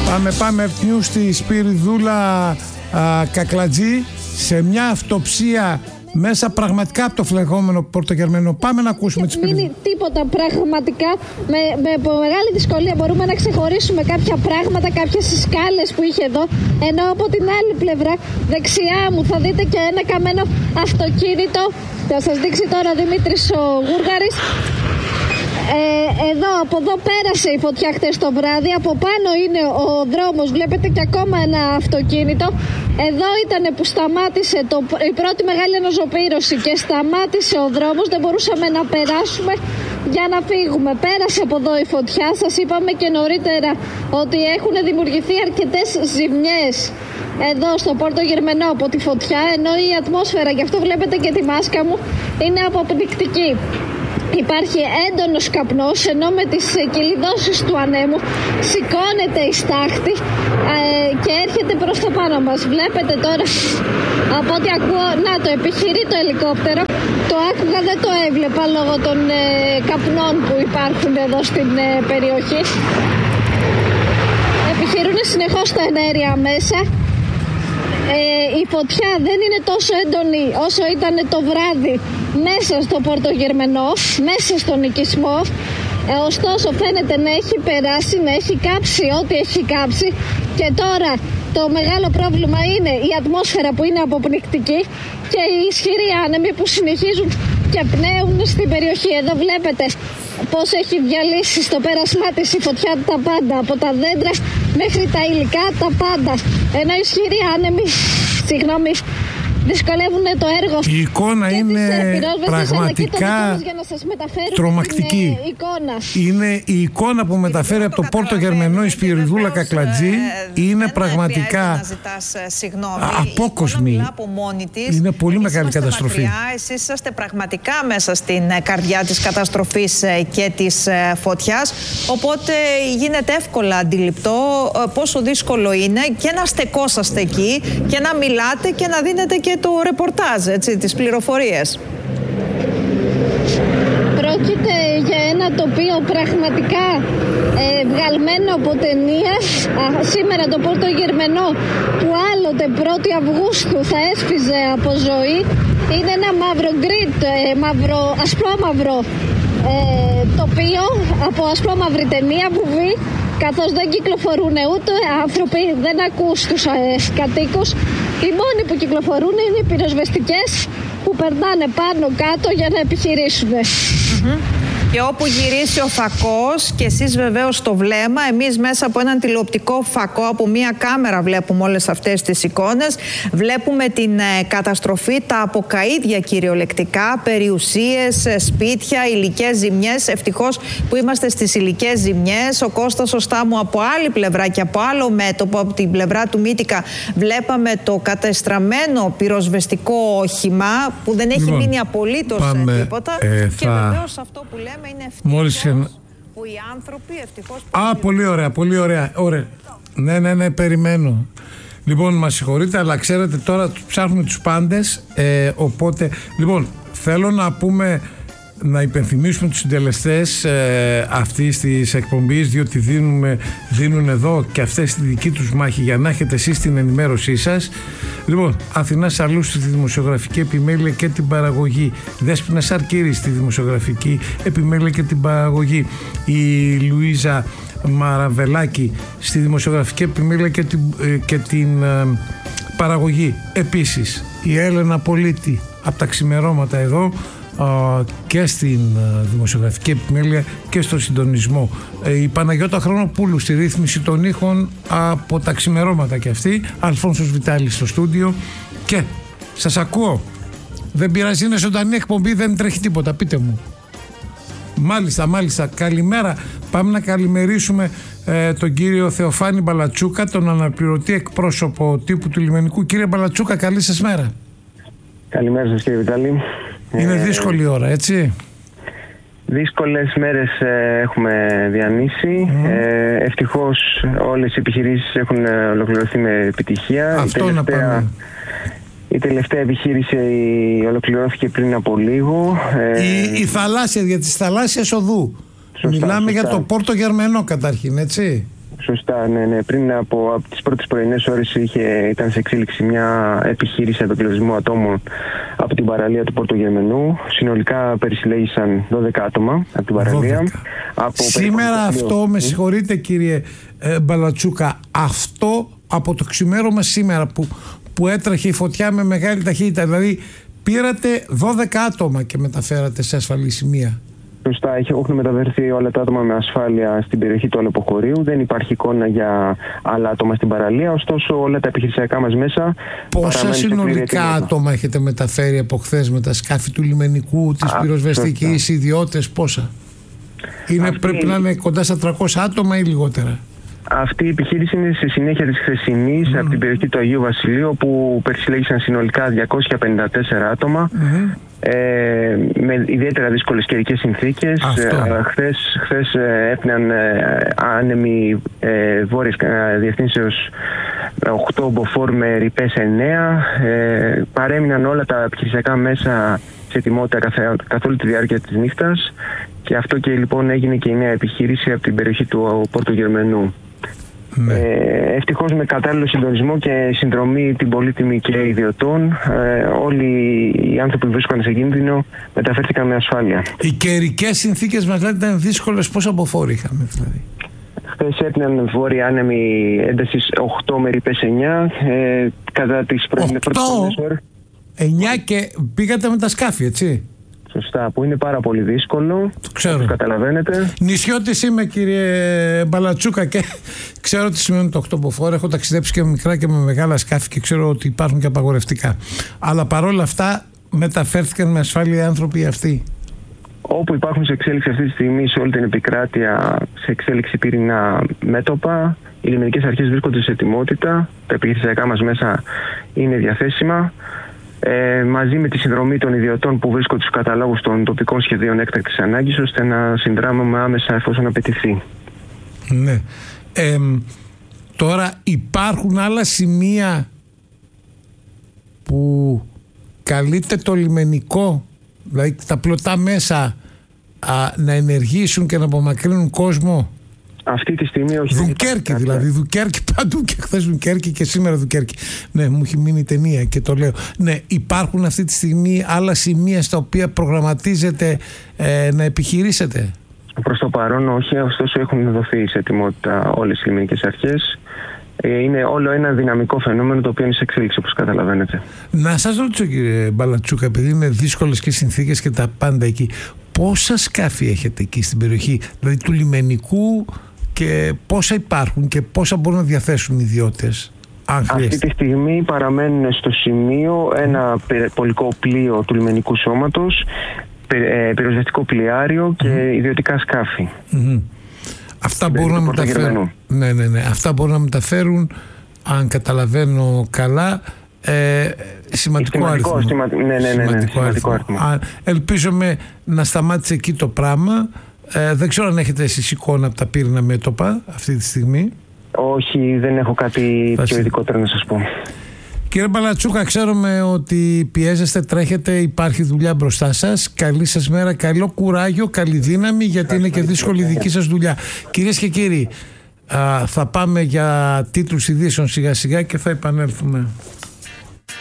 Πάμε ευθυνού στη Σπυριδούλα Κακλατζή σε μια αυτοψία μέσα πραγματικά από το φλεγόμενο Πορτογερμενό. Πάμε να ακούσουμε τις Σπυριδούλα. Δεν είναι τίποτα πραγματικά. Με μεγάλη δυσκολία μπορούμε να ξεχωρίσουμε κάποια πράγματα, κάποιες σκάλες που είχε εδώ. Ενώ από την άλλη πλευρά, δεξιά μου, θα δείτε και ένα καμένο αυτοκίνητο. Θα σας δείξει τώρα ο Δημήτρης ο Γούργαρης. Εδώ, από εδώ πέρασε η φωτιά χτες το βράδυ. Από πάνω είναι ο δρόμος, βλέπετε και ακόμα ένα αυτοκίνητο. Εδώ ήταν που σταμάτησε η πρώτη μεγάλη αναζωπήρωση και σταμάτησε ο δρόμος. Δεν μπορούσαμε να περάσουμε για να φύγουμε. Πέρασε από εδώ η φωτιά. Σας είπαμε και νωρίτερα ότι έχουν δημιουργηθεί αρκετές ζημιές εδώ στο Πόρτο Γερμενό από τη φωτιά, ενώ η ατμόσφαιρα, γι' αυτό βλέπετε και τη μάσκα μου, είναι αποπνικτική. Υπάρχει έντονος καπνός, ενώ με τις κυλιδώσεις του ανέμου σηκώνεται η στάχτη και έρχεται προς το πάνω μας. Βλέπετε τώρα, από ό,τι ακούω, να το επιχειρεί το ελικόπτερο. Το άκουγα, δεν το έβλεπα λόγω των καπνών που υπάρχουν εδώ στην περιοχή. Επιχειρούν συνεχώς τα εναέρια μέσα. Η φωτιά δεν είναι τόσο έντονη όσο ήταν το βράδυ μέσα στο Πόρτο Γερμενό, μέσα στον οικισμό. Ωστόσο φαίνεται να έχει περάσει, να έχει κάψει ό,τι έχει κάψει. Και τώρα το μεγάλο πρόβλημα είναι η ατμόσφαιρα που είναι αποπνικτική και οι ισχυροί άνεμοι που συνεχίζουν και πνέουν στην περιοχή. Εδώ βλέπετε πώς έχει διαλύσει στο πέρασμά της η φωτιά τα πάντα, από τα δέντρα μέχρι τα υλικά, τα πάντα. Ενώ οι ισχυροί άνεμοι, δυσκολεύουν το έργο. Η εικόνα είναι πραγματικά τρομακτική. Είναι η εικόνα που μεταφέρει από το Πόρτο Γερμενό η Σπυριδούλα Κακλατζή. Είναι πραγματικά απόκοσμη. Είναι πολύ μεγάλη καταστροφή. Εσείς είσαστε πραγματικά μέσα στην καρδιά της καταστροφής και της φωτιάς, οπότε γίνεται εύκολα αντιληπτό πόσο δύσκολο είναι και να στεκόσαστε εκεί και να μιλάτε και να δίνετε και το ρεπορτάζ, έτσι, τις πληροφορίες. Πρόκειται για ένα τοπίο πραγματικά βγαλμένο από ταινία. Σήμερα το Πόρτο Γερμενό, που άλλοτε 1η Αυγούστου θα έσφιζε από ζωή, είναι ένα μαύρο γκριτ, ασπρόμαυρο τοπίο από ασπρόμαυρη ταινία, βουβή, καθώς δεν κυκλοφορούν ούτε άνθρωποι, δεν ακούς τους κατοίκους. Οι μόνοι που κυκλοφορούν είναι οι πυροσβεστικές που περνάνε πάνω κάτω για να επιχειρήσουν. Και όπου γυρίσει ο φακός και εσείς βεβαίως το βλέμμα, εμείς μέσα από έναν τηλεοπτικό φακό, από μία κάμερα βλέπουμε όλες αυτές τις εικόνες, βλέπουμε την καταστροφή, τα αποκαΐδια κυριολεκτικά, περιουσίες, σπίτια, υλικές ζημιές. Ευτυχώς που είμαστε στις υλικές ζημιές. Ο Κώστας ο Στάμου από άλλη πλευρά και από άλλο μέτωπο, από την πλευρά του Μύτικα, βλέπαμε το κατεστραμμένο πυροσβεστικό όχημα που δεν έχει μείνει απολύτως τίποτα. Και βεβαίως αυτό που λέμε είναι ευτυχώς που οι άνθρωποι ευτυχώς... Πολύ ωραία. Ναι, περιμένω. Λοιπόν, μας συγχωρείτε, αλλά ξέρετε τώρα ψάχνουμε τους πάντες, οπότε... Λοιπόν, θέλω να υπενθυμίσουμε τους συντελεστές αυτής της εκπομπής, διότι δίνουν εδώ και αυτές τη δική τους μάχη για να έχετε εσείς την ενημέρωσή σας. Λοιπόν, Αθηνά Σαλούς στη δημοσιογραφική επιμέλεια και την παραγωγή, Δέσποινα Σαρκύρη στη δημοσιογραφική επιμέλεια και την παραγωγή, η Λουίζα Μαραβελάκη στη δημοσιογραφική επιμέλεια και την παραγωγή. Επίσης η Έλενα Πολίτη από τα ξημερώματα εδώ, και στην δημοσιογραφική επιμέλεια και στο συντονισμό, η Παναγιώτα Χρονοπούλου στη ρύθμιση των ήχων από τα ξημερώματα και αυτή, Αλφόνσος Βιτάλης στο στούντιο. Και σας ακούω, δεν πειράζει, είναι ζωντανή εκπομπή, δεν τρέχει τίποτα, πείτε μου. Μάλιστα, καλημέρα. Πάμε να καλημερίσουμε τον κύριο Θεοφάνη Μπαλατσούκα, τον αναπληρωτή εκπρόσωπο τύπου του Λιμενικού. Κύριε Μπαλατσούκα, καλή σας μέρα. Καλημέρα σας, κύριε Βιτάλη. Είναι δύσκολη ώρα, έτσι. Δύσκολες μέρες έχουμε διανύσει. Ευτυχώς όλες οι επιχειρήσεις έχουν ολοκληρωθεί με επιτυχία. Αυτό να πάμε. Η τελευταία επιχείρηση ολοκληρώθηκε πριν από λίγο. Η θαλάσσια, για τις θαλάσσιες οδού. Μιλάμε για το Πόρτο Γερμενό καταρχήν, έτσι. Σωστά, ναι. Πριν από τις πρώτες πρωινές ώρες ήταν σε εξέλιξη μια επιχείρηση απεκλωβισμού ατόμων από την παραλία του Πορτογερμενού. Συνολικά περισυλλέγησαν 12 άτομα από την παραλία. Σήμερα αυτό, με συγχωρείτε κύριε Μπαλατσούκα, αυτό από το ξημέρωμα σήμερα που έτρεχε η φωτιά με μεγάλη ταχύτητα, δηλαδή πήρατε 12 άτομα και μεταφέρατε σε ασφαλή σημεία. Σωστά, έχουν μεταφερθεί όλα τα άτομα με ασφάλεια στην περιοχή του αλεποχωρίου. Δεν υπάρχει εικόνα για άλλα άτομα στην παραλία, ωστόσο όλα τα επιχειρησιακά μας μέσα. Πόσα συνολικά άτομα έχετε μεταφέρει από χθες με τα σκάφη του λιμενικού, της πυροσβεστικής, ιδιώτες, πόσα? Πρέπει να είναι κοντά στα 300 άτομα ή λιγότερα? Αυτή η επιχείρηση είναι στη συνέχεια της χθεσινής από την περιοχή του Αγίου Βασιλείου, όπου περισυλλέγησαν συνολικά 254 άτομα. Με ιδιαίτερα δύσκολες καιρικές συνθήκες. Χθες έπνεαν άνεμοι βόρειες διευθύνσεως 8 μποφόρ με ρηπές 9. Παρέμειναν όλα τα επιχειρησιακά μέσα σε ετοιμότητα καθ' όλη τη διάρκεια της νύχτας, και αυτό και λοιπόν έγινε και η νέα επιχείρηση από την περιοχή του Πορτογερμενού. Ευτυχώς με κατάλληλο συντονισμό και συνδρομή την πολύτιμη και ιδιωτών, όλοι οι άνθρωποι που βρίσκονταν σε κίνδυνο μεταφέρθηκαν με ασφάλεια. Οι καιρικές συνθήκες μας λέτε ήταν δύσκολες, πόσα μποφόρ είχαμε δηλαδή? Χθες έπνεαν βόρειοι άνεμοι έντασης 8 με ρηπές 9 κατά τις πρώτες ώρες. 9 και πήγατε με τα σκάφη, έτσι? Σωστά, που είναι πάρα πολύ δύσκολο. Το ξέρω. Καταλαβαίνετε. Νησιώτης είμαι, κύριε Μπαλατσούκα, και ξέρω τι σημαίνει το 8 μποφόρ. Έχω ταξιδέψει και με μικρά και με μεγάλα σκάφη και ξέρω ότι υπάρχουν και απαγορευτικά. Αλλά παρόλα αυτά μεταφέρθηκαν με ασφάλεια οι άνθρωποι αυτοί. Όπου υπάρχουν σε εξέλιξη αυτή τη στιγμή σε όλη την επικράτεια, σε εξέλιξη πυρηνά μέτωπα, οι λιμενικές αρχές βρίσκονται σε ετοιμότητα. Τα επιχειρησιακά μας μέσα είναι διαθέσιμα. Μαζί με τη συνδρομή των ιδιωτών που βρίσκονται στους καταλόγους των τοπικών σχεδίων έκτακτης ανάγκης, ώστε να συνδράμουμε άμεσα εφόσον απαιτηθεί. Ναι. Τώρα υπάρχουν άλλα σημεία που καλείται το λιμενικό, δηλαδή τα πλωτά μέσα, να ενεργήσουν και να απομακρύνουν κόσμο? Αυτή τη στιγμή όχι. Δουνκέρκη δηλαδή, Δουνκέρκη παντού, και χθες Δουνκέρκη και σήμερα Δουνκέρκη. Ναι, μου έχει μείνει ταινία και το λέω. Ναι, υπάρχουν αυτή τη στιγμή άλλα σημεία στα οποία προγραμματίζετε να επιχειρήσετε? Προς το παρόν όχι, ωστόσο έχουν δοθεί σε ετοιμότητα όλες οι λιμενικές αρχές. Είναι όλο ένα δυναμικό φαινόμενο το οποίο είναι σε εξέλιξη, όπως καταλαβαίνετε. Να σας ρωτήσω, κύριε Μπαλατσούκα, επειδή είναι δύσκολες και συνθήκες και τα πάντα εκεί, πόσα σκάφη έχετε εκεί στην περιοχή, δηλαδή του λιμενικού, και πόσα υπάρχουν και πόσα μπορούν να διαθέσουν οι ιδιώτες? Αυτή τη στιγμή παραμένουν στο σημείο ένα πολικό πλοίο του λιμενικού σώματος, πυροσβεστικό πλοιάριο και ιδιωτικά σκάφη. Αυτά μπορούν να μεταφέρουν. Ναι. Αυτά μπορούν να μεταφέρουν, αν καταλαβαίνω καλά, σημαντικό αριθμό. Σημαντικό αριθμό. Ελπίζομαι να σταμάτησε εκεί το πράγμα. Δεν ξέρω αν έχετε εσείς εικόνα από τα πύρινα μέτωπα αυτή τη στιγμή. Όχι, δεν έχω κάτι πιο ειδικότερο να σας πω. Κύριε Μπαλατσούκα, ξέρουμε ότι πιέζεστε, τρέχετε, υπάρχει δουλειά μπροστά σας. Καλή σας μέρα, καλό κουράγιο, καλή δύναμη, γιατί είναι και δύσκολη η δική σας δουλειά. Κυρίες και κύριοι, θα πάμε για τίτλους ειδήσεων σιγά σιγά και θα επανέλθουμε.